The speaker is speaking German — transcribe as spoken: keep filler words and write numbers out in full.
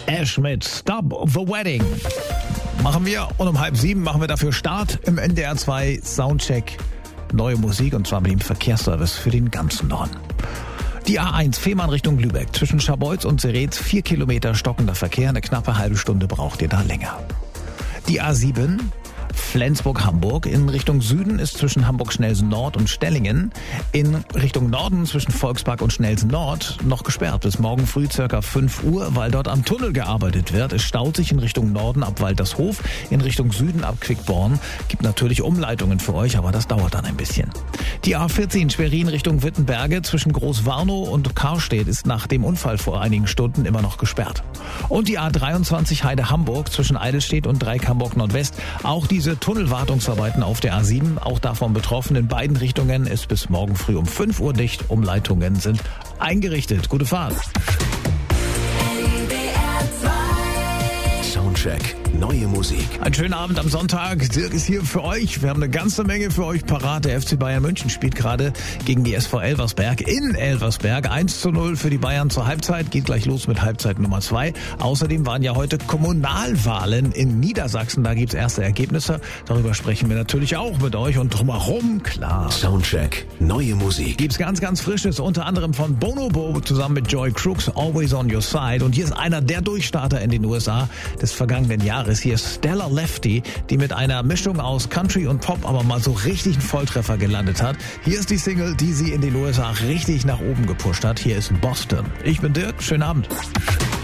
Ash mit Stop the Wedding. Machen wir und um halb sieben machen wir dafür Start im N D R zwei Soundcheck. Neue Musik und zwar mit dem Verkehrsservice für den ganzen Norden. Die A eins Fehmarn Richtung Lübeck. Zwischen Scharbeutz und Seretz vier Kilometer stockender Verkehr. Eine knappe halbe Stunde braucht ihr da länger. Die A sieben Flensburg-Hamburg. In Richtung Süden ist zwischen Hamburg-Schnelsen-Nord und Stellingen in Richtung Norden zwischen Volkspark und Schnelsen-Nord noch gesperrt. Bis morgen früh circa fünf Uhr, weil dort am Tunnel gearbeitet wird. Es staut sich in Richtung Norden ab Waltershof, in Richtung Süden ab Quickborn. Gibt natürlich Umleitungen für euch, aber das dauert dann ein bisschen. Die A vierzehn Schwerin Richtung Wittenberge zwischen Großwarnow und Karstedt ist nach dem Unfall vor einigen Stunden immer noch gesperrt. Und die A dreiundzwanzig Heide-Hamburg zwischen Eidelstedt und Dreieck-Hamburg-Nordwest. Auch diese Tunnelwartungsarbeiten auf der A sieben, auch davon betroffen. In beiden Richtungen ist bis morgen früh um fünf Uhr dicht. Umleitungen sind eingerichtet. Gute Fahrt. Soundcheck. Neue Musik. Einen schönen Abend am Sonntag. Dirk ist hier für euch. Wir haben eine ganze Menge für euch parat. Der F C Bayern München spielt gerade gegen die S V Elversberg in Elversberg. eins zu null für die Bayern zur Halbzeit. Geht gleich los mit Halbzeit Nummer zwei. Außerdem waren ja heute Kommunalwahlen in Niedersachsen. Da gibt's erste Ergebnisse. Darüber sprechen wir natürlich auch mit euch und drumherum, klar. Soundcheck. Neue Musik. Gibt's ganz, ganz Frisches. Unter anderem von Bonobo zusammen mit Joy Crooks. Always on Your Side. Und hier ist einer der Durchstarter in den U S A des vergangenen Jahres. Hier ist Stella Lefty, die mit einer Mischung aus Country und Pop aber mal so richtig einen Volltreffer gelandet hat. Hier ist die Single, die sie in den U S A richtig nach oben gepusht hat. Hier ist Boston. Ich bin Dirk, schönen Abend.